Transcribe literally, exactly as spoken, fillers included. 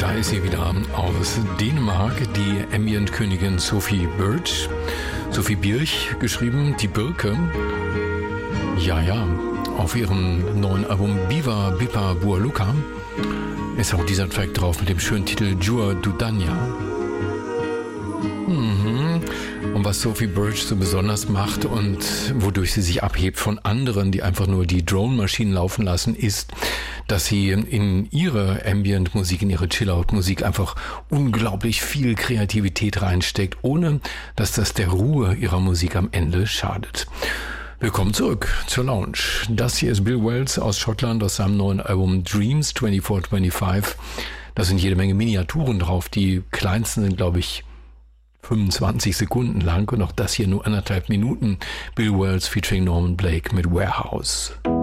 Da ist sie wieder aus Dänemark, die Ambient-Königin Sophie Birch. Sophie Birch, geschrieben die Birke. Ja, ja, auf ihrem neuen Album Biva Bipa Bualuka ist auch dieser Track drauf mit dem schönen Titel Jua Dudanya. Mhm. Und was Sophie Birch so besonders macht und wodurch sie sich abhebt von anderen, die einfach nur die Drone-Maschinen laufen lassen, ist, dass sie in ihre Ambient-Musik, in ihre Chill-Out-Musik einfach unglaublich viel Kreativität reinsteckt, ohne dass das der Ruhe ihrer Musik am Ende schadet. Willkommen zurück zur Lounge. Das hier ist Bill Wells aus Schottland aus seinem neuen Album Dreams vierundzwanzig fünfundzwanzig. Da sind jede Menge Miniaturen drauf. Die kleinsten sind, glaube ich, fünfundzwanzig Sekunden lang und auch das hier nur anderthalb Minuten. Bill Wells featuring Norman Blake mit Warehouse.